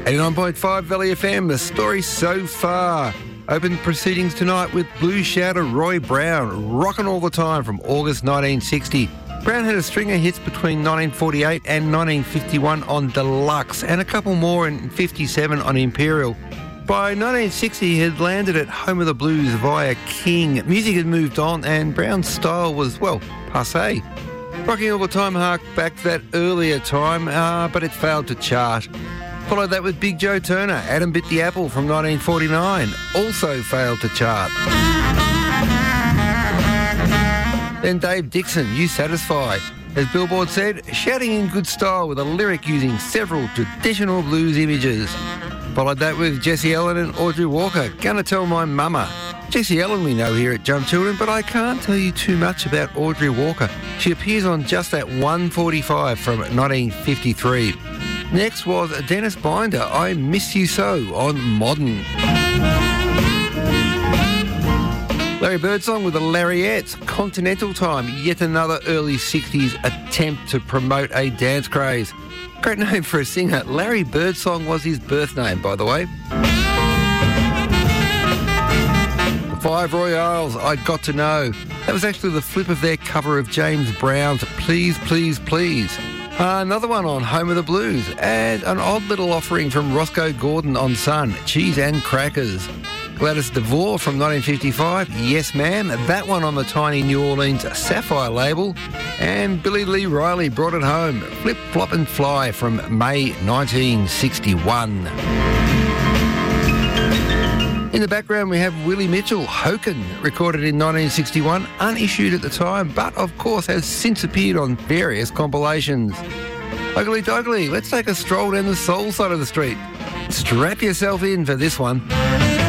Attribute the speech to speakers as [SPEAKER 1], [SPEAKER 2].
[SPEAKER 1] 89.5 Valley FM, the story so far. Open proceedings tonight with blues shouter Roy Brown, rocking all the time from August 1960. Brown had a string of hits between 1948 and 1951 on Deluxe and a couple more in 57 on Imperial. By 1960, he had landed at Home of the Blues via King. Music had moved on and Brown's style was, well, passé. Rocking all the time harked back to that earlier time, but it failed to chart. Followed that with Big Joe Turner, Adam Bit the Apple from 1949, also failed to chart. Then Dave Dixon, You Satisfy. As Billboard said, shouting in good style with a lyric using several traditional blues images. Followed that with Jessie Ellen and Audrey Walker, Gonna Tell My Mama. Jessie Ellen we know here at Jump Children, but I can't tell you too much about Audrey Walker. She appears on just that 145 from 1953. Next was Dennis Binder, I Miss You So on Modern. Larry Birdsong with the Larriettes, Continental Time, yet another early 60s attempt to promote a dance craze. Great name for a singer. Larry Birdsong was his birth name, by the way. The Five Royales, I Got to Know. That was actually the flip of their cover of James Brown's Please, Please, Please. Another one on Home of the Blues, and an odd little offering from Roscoe Gordon on Sun, Cheese and Crackers. Gladys DeVore from 1955, Yes Ma'am, that one on the tiny New Orleans Sapphire label. And Billy Lee Riley brought it home, Flip, Flop and Fly from May 1961. In the background we have Willie Mitchell, Hoken, recorded in 1961, unissued at the time, but of course has since appeared on various compilations. Ugly Dougly, let's take a stroll down the soul side of the street. Strap yourself in for this one.